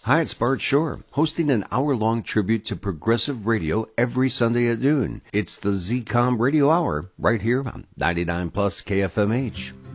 Hi, it's Bart Shore, hosting an hour-long tribute to progressive radio every Sunday at noon. It's the ZCOM Radio Hour, right here on 99 Plus KFMH.